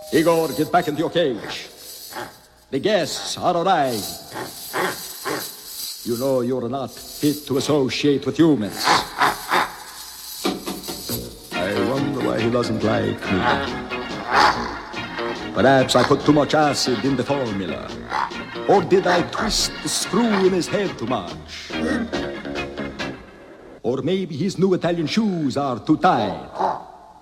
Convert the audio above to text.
Igor, get back into your cage. The guests are arrived. You know you're not fit to associate with humans. I wonder why he doesn't like me. Perhaps I put too much acid in the formula. Or did I twist the screw in his head too much? Or maybe his new Italian shoes are too tight.